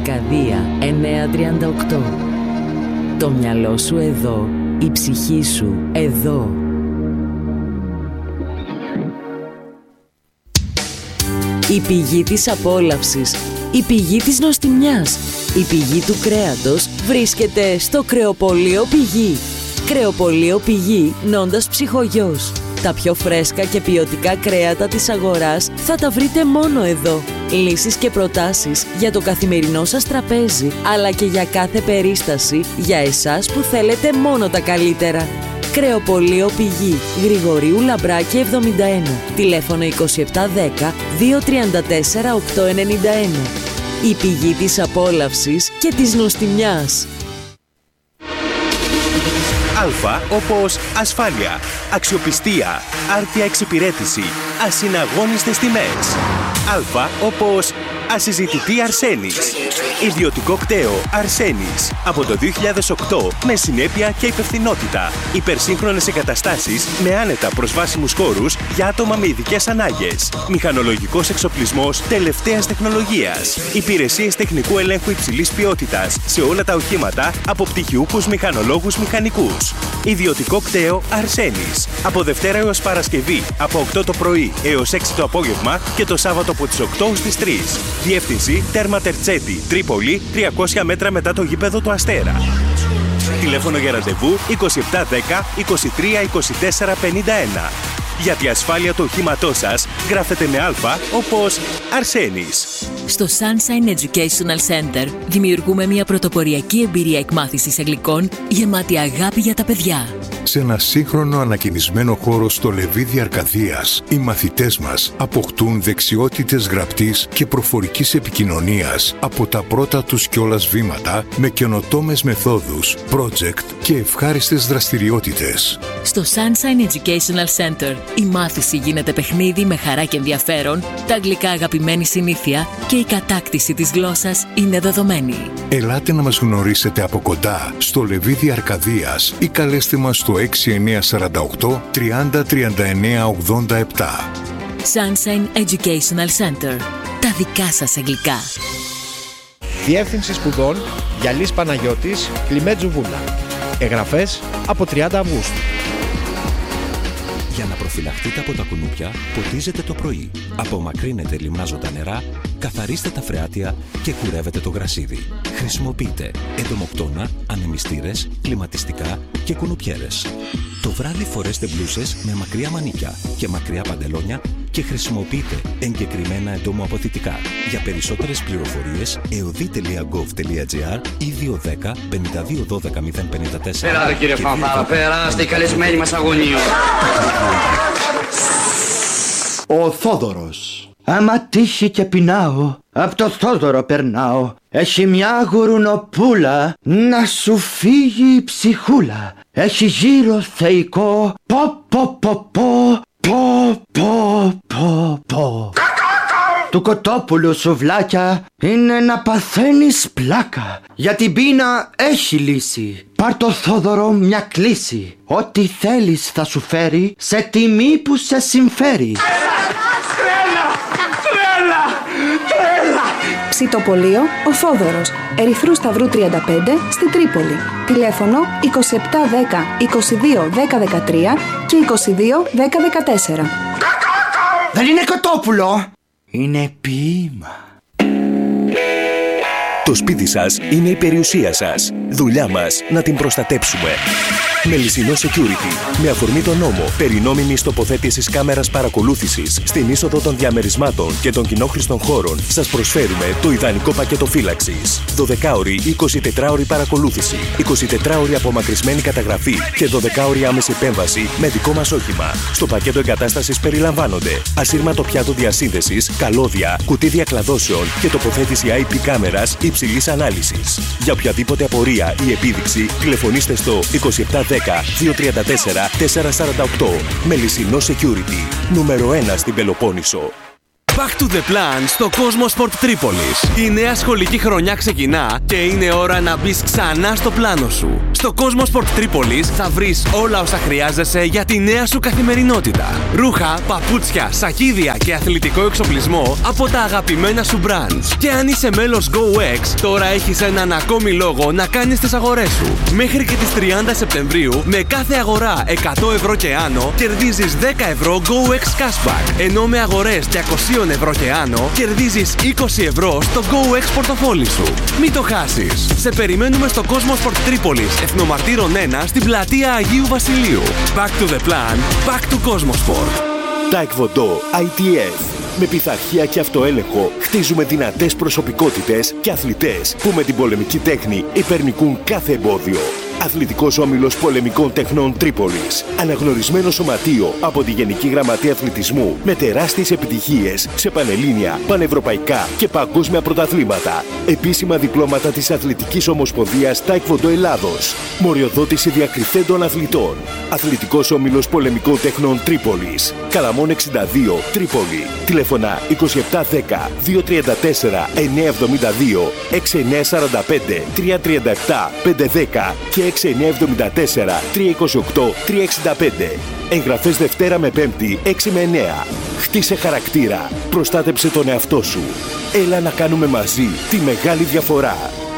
Αρκαδία 938. Το μυαλό σου εδώ, η ψυχή σου εδώ. Η πηγή της απόλαυσης, η πηγή της νοστιμιάς, η πηγή του κρέατος βρίσκεται στο Κρεοπωλείο Πηγή. Κρεοπωλείο Πηγή, Νόντας Ψυχογιός. Τα πιο φρέσκα και ποιοτικά κρέατα της αγοράς θα τα βρείτε μόνο εδώ. Λύσεις και προτάσεις για το καθημερινό σας τραπέζι, αλλά και για κάθε περίσταση, για εσάς που θέλετε μόνο τα καλύτερα. Κρεοπωλείο Πηγή, Γρηγορίου Λαμπράκη 71, τηλέφωνο 2710 234 891. Η πηγή της απόλαυσης και της νοστιμιάς. Α όπως ασφάλεια, αξιοπιστία, άρτια εξυπηρέτηση, ασυναγώνιστες τιμές. Α όπως ασυζητητή Αρσένης. Ιδιωτικό κτέο Αρσένης. Από το 2008 με συνέπεια και υπευθυνότητα. Υπερσύγχρονες εγκαταστάσεις με άνετα προσβάσιμους χώρους για άτομα με ειδικές ανάγκες. Μηχανολογικός εξοπλισμός τελευταίας τεχνολογίας. Υπηρεσίες τεχνικού ελέγχου υψηλής ποιότητας σε όλα τα οχήματα από πτυχιούχους μηχανολόγους μηχανικούς. Ιδιωτικό κτέο Αρσένης. Από Δευτέρα έως Παρασκευή από 8 το πρωί έως 6 το απόγευμα και το Σάββατο από τις 8 στις 3. Διεύθυνση Τέρμα Τερτσέτη, Τρίπολη, 300 μέτρα μετά το γήπεδο του Αστέρα. Τηλέφωνο για ραντεβού 2710 23 24 51. Για τη ασφάλεια του οχήματός σας γράφετε με Α όπως Αρσένης. Στο Sunshine Educational Center δημιουργούμε μια πρωτοποριακή εμπειρία εκμάθησης αγγλικών γεμάτη αγάπη για τα παιδιά. Σε ένα σύγχρονο ανακαινισμένο χώρο στο Λεβίδι Αρκαδίας, οι μαθητές μας αποκτούν δεξιότητες γραπτής και προφορικής επικοινωνίας από τα πρώτα τους κιόλας βήματα με καινοτόμες μεθόδους, project και ευχάριστες δραστηριότητες. Στο Sunshine Educational Center η μάθηση γίνεται παιχνίδι με χαρά και ενδιαφέρον, τα αγγλικά αγαπημένη συνήθεια και η κατάκτηση της γλώσσας είναι δεδομένη. Ελάτε να μας γνωρίσετε από κοντά στο Λεβίδι Αρκαδίας ή καλέστε μας στο 6948 30 39 87. Sunshine Educational Center. Τα δικά σας αγγλικά. Διεύθυνση σπουδών Γιαλής Παναγιώτης, Κλιμέτζου Βούλα. Εγγραφές από 30 Αυγούστου. Για να προφυλαχτείτε από τα κουνούπια, ποτίζετε το πρωί. Απομακρύνετε λιμνάζοντα νερά, καθαρίστε τα φρεάτια και κουρεύετε το γρασίδι. Χρησιμοποιείτε εντομοκτώνα, ανεμιστήρες, κλιματιστικά και κουνουπιέρες. Το βράδυ φορέστε μπλούσες με μακριά μανίκια και μακριά παντελόνια και χρησιμοποιείτε εγκεκριμένα εντομοαποθητικά. Για περισσότερες πληροφορίες, eodi.gov.gr ή 210 52 12 054. Περάτε κύριε Φανφάρα, περάστε οι καλεσμένοι μας αγωνίω. Ο Θόδωρος. Άμα τύχει και πεινάω, απ' το Θόδωρο περνάω. Έχει μια γουρουνοπούλα, να σου φύγει η ψυχούλα. Έχει γύρο θεϊκό, πω πω πω πω, πω πω πω πω. Του κοτόπουλου σουβλάκια είναι να παθαίνεις πλάκα. Για την πείνα έχει λύση. Πάρ' το Θόδωρο μια κλίση. Ό,τι θέλεις θα σου φέρει σε τιμή που σε συμφέρει. Ψητοπωλείο Ο Θόδωρος, Ερυθρού Σταυρού 35 στη Τρίπολη. Τηλέφωνο 2710 22 10 13 και 22 10 14. Δεν είναι κοτόπουλο, είναι ποίημα. Το σπίτι σας είναι η περιουσία σας. Δουλειά μας να την προστατέψουμε. Μελισσινό Security. Με αφορμή τον νόμο περί νόμιμης τοποθέτησης κάμερας παρακολούθησης στην είσοδο των διαμερισμάτων και των κοινόχρηστων χώρων, σας προσφέρουμε το ιδανικό πακέτο φύλαξης. 12ωρη ή 24ωρη παρακολούθηση, 24ωρη απομακρυσμένη καταγραφή και 12ωρη άμεση επέμβαση με δικό μας όχημα. Στο πακέτο εγκατάστασης περιλαμβάνονται ασύρματο πιάτο διασύνδεσης, καλώδια, κουτί διακλαδώσεων και τοποθέτηση IP κάμερας υψηλής ανάλυσης. Για οποιαδήποτε απορία ή επίδειξη, τηλεφωνήστε στο 2710 234 448. Μελισσινό Security. Νούμερο 1 στην Πελοπόννησο. Back to the plan στο Cosmo Sport Τρίπολης. Η νέα σχολική χρονιά ξεκινά και είναι ώρα να μπεις ξανά στο πλάνο σου. Στο Cosmosport Τρίπολης θα βρεις όλα όσα χρειάζεσαι για τη νέα σου καθημερινότητα. Ρούχα, παπούτσια, σακίδια και αθλητικό εξοπλισμό από τα αγαπημένα σου brands. Και αν είσαι μέλος GoX, τώρα έχεις έναν ακόμη λόγο να κάνεις τις αγορές σου. Μέχρι και τις 30 Σεπτεμβρίου, με κάθε αγορά 100 ευρώ και άνω, κερδίζεις 10 ευρώ GoX Cashback. Ενώ με αγορές 200 ευρώ και άνω, κερδίζεις 20 ευρώ στο GoX πορτοφόλι σου. Μην το χάσεις. Σε περιμένουμε στο Cosmosport Τρίπολης, Εθνομαρτύρων 1, στην πλατεία Αγίου Βασιλείου. Back to the plan, back to Cosmosport. Taekwondo ITF. Με πειθαρχία και αυτοέλεγχο χτίζουμε δυνατές προσωπικότητες και αθλητές που με την πολεμική τέχνη υπερνικούν κάθε εμπόδιο. Αθλητικός Όμιλος Πολεμικών Τεχνών Τρίπολης. Αναγνωρισμένο σωματείο από τη Γενική Γραμματεία Αθλητισμού με τεράστιες επιτυχίες σε πανελλήνια, πανευρωπαϊκά και παγκόσμια πρωταθλήματα. Επίσημα διπλώματα της Αθλητικής Ομοσπονδίας Taekwondo Ελλάδος. Μοριοδότηση διακριθέντων αθλητών. Αθλητικός Όμιλος Πολεμικών Τεχνών Τρίπολης. Καλαμών 62, Τρίπολη. Τηλεφωνά 2710 234 972 6945 337 510 και 6974 328 365. Εγγραφές Δευτέρα με Πέμπτη 6 με 9. Χτίσε χαρακτήρα. Προστάτεψε τον εαυτό σου. Έλα να κάνουμε μαζί τη μεγάλη διαφορά.